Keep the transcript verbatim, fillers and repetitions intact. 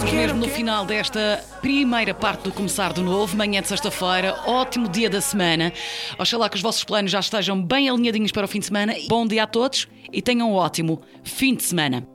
Estamos mesmo no final desta primeira parte do Começar de Novo, manhã de sexta-feira, ótimo dia da semana. Oxalá que os vossos planos já estejam bem alinhadinhos para o fim de semana. Bom dia a todos e tenham um ótimo fim de semana.